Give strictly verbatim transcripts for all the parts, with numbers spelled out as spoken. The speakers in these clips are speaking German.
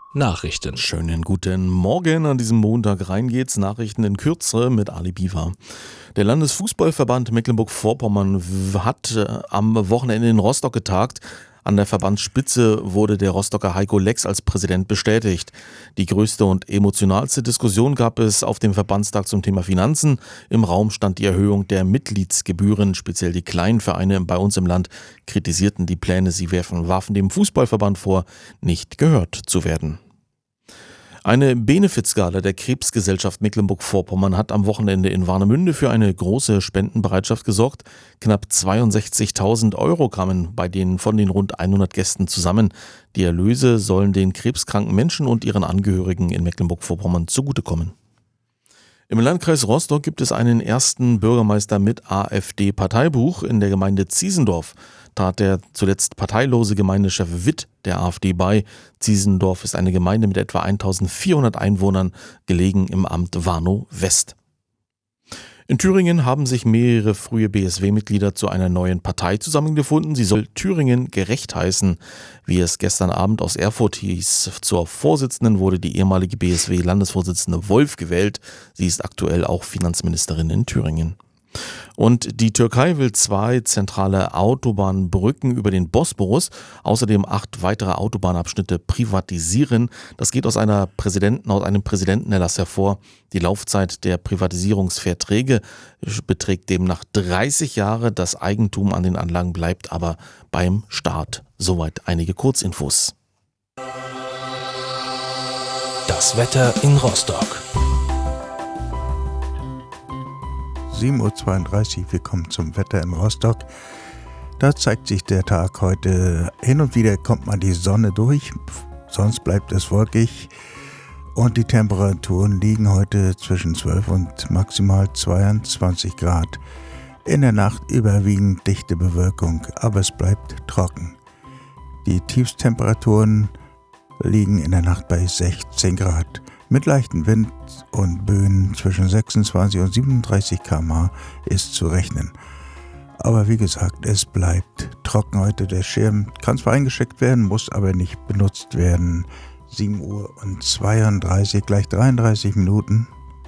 Nachrichten. Schönen guten Morgen an diesem Montag. Rein geht's. Nachrichten in Kürze mit Ali Biwa. Der Landesfußballverband Mecklenburg-Vorpommern hat äh, am Wochenende in Rostock getagt. An der Verbandsspitze wurde der Rostocker Heiko Lex als Präsident bestätigt. Die größte und emotionalste Diskussion gab es auf dem Verbandstag zum Thema Finanzen. Im Raum stand die Erhöhung der Mitgliedsgebühren. Speziell die kleinen Vereine bei uns im Land kritisierten die Pläne. Sie werfen, warfen dem Fußballverband vor, nicht gehört zu werden. Eine Benefizgala der Krebsgesellschaft Mecklenburg-Vorpommern hat am Wochenende in Warnemünde für eine große Spendenbereitschaft gesorgt. Knapp zweiundsechzigtausend Euro kamen bei den von den rund hundert Gästen zusammen. Die Erlöse sollen den krebskranken Menschen und ihren Angehörigen in Mecklenburg-Vorpommern zugutekommen. Im Landkreis Rostock gibt es einen ersten Bürgermeister mit AfD-Parteibuch. In der Gemeinde Ziesendorf trat der zuletzt parteilose Gemeindechef Witt der AfD bei. Ziesendorf ist eine Gemeinde mit etwa eintausendvierhundert Einwohnern, gelegen im Amt Warnow-West. In Thüringen haben sich mehrere frühe B S W-Mitglieder zu einer neuen Partei zusammengefunden. Sie soll Thüringen gerecht heißen, wie es gestern Abend aus Erfurt hieß. Zur Vorsitzenden wurde die ehemalige B S W-Landesvorsitzende Wolf gewählt. Sie ist aktuell auch Finanzministerin in Thüringen. Und die Türkei will zwei zentrale Autobahnbrücken über den Bosporus, außerdem acht weitere Autobahnabschnitte privatisieren. Das geht aus, einer Präsidenten, aus einem Präsidentenerlass hervor. Die Laufzeit der Privatisierungsverträge beträgt demnach dreißig Jahre. Das Eigentum an den Anlagen bleibt aber beim Staat. Soweit einige Kurzinfos. Das Wetter in Rostock. sieben Uhr zweiunddreißig, wir kommen zum Wetter in Rostock. Da zeigt sich der Tag heute. Hin und wieder kommt mal die Sonne durch, sonst bleibt es wolkig. Und die Temperaturen liegen heute zwischen zwölf und maximal zweiundzwanzig Grad. In der Nacht überwiegend dichte Bewölkung, aber es bleibt trocken. Die Tiefstemperaturen liegen in der Nacht bei sechzehn Grad. Mit leichten Wind und Böen zwischen sechsundzwanzig und siebenunddreißig Kilometer pro Stunde ist zu rechnen. Aber wie gesagt, es bleibt trocken heute. Der Schirm kann zwar eingesteckt werden, muss aber nicht benutzt werden. sieben Uhr und zweiunddreißig, gleich dreiunddreißig Minuten.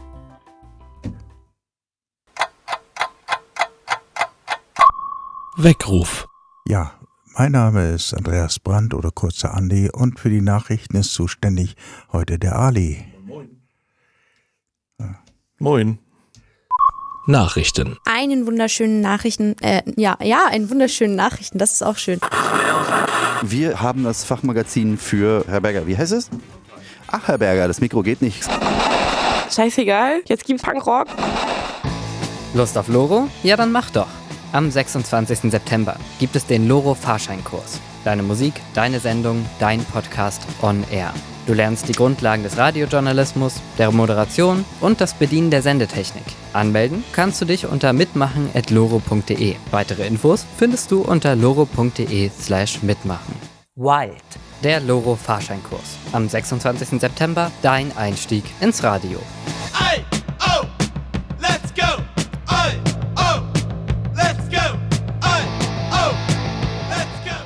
Weckruf. Ja, mein Name ist Andreas Brandt oder kurzer Andi und für die Nachrichten ist zuständig heute der Ali. Moin. Ja. Moin. Nachrichten. Einen wunderschönen Nachrichten, äh, ja, ja, einen wunderschönen Nachrichten, das ist auch schön. Wir haben das Fachmagazin für Herr Berger. Wie heißt es? Ach, Herr Berger, das Mikro geht nicht. Scheißegal, jetzt gibt's Punkrock. Lust auf Loro? Ja, dann mach doch. Am sechsundzwanzigsten September gibt es den Loro-Fahrscheinkurs. Deine Musik, deine Sendung, dein Podcast on Air. Du lernst die Grundlagen des Radiojournalismus, der Moderation und das Bedienen der Sendetechnik. Anmelden kannst du dich unter mitmachen at loro punkt de. Weitere Infos findest du unter loro punkt de slash mitmachen. Wild. Der Loro-Fahrscheinkurs. Am sechsundzwanzigsten September dein Einstieg ins Radio. Hey, oh, let's go! Hey, oh, let's go! Hey, oh, let's go!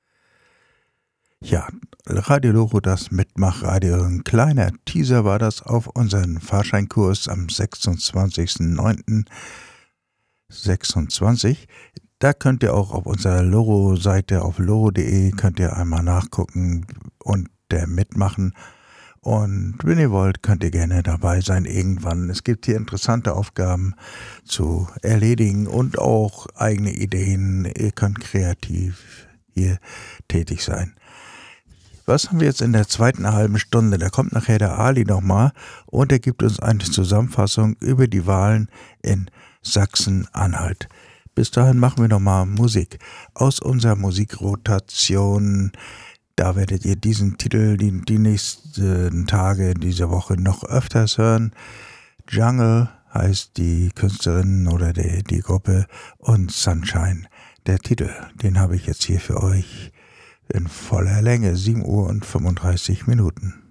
Ja, Radio Loro, das Mitmachradio. Ein kleiner Teaser war das auf unseren Fahrscheinkurs am sechsundzwanzigsten neunten sechsundzwanzig. Da könnt ihr auch auf unserer Loro-Seite auf loro punkt de könnt ihr einmal nachgucken und der mitmachen. Und wenn ihr wollt, könnt ihr gerne dabei sein irgendwann. Es gibt hier interessante Aufgaben zu erledigen und auch eigene Ideen. Ihr könnt kreativ hier tätig sein. Was haben wir jetzt in der zweiten halben Stunde? Da kommt nachher der Ali nochmal und er gibt uns eine Zusammenfassung über die Wahlen in Sachsen-Anhalt. Bis dahin machen wir nochmal Musik aus unserer Musikrotation. Da werdet ihr diesen Titel die, die nächsten Tage dieser Woche noch öfters hören. Jungle heißt die Künstlerin oder die, die Gruppe und Sunshine der Titel. Den habe ich jetzt hier für euch in voller Länge, sieben Uhr und fünfunddreißig Minuten.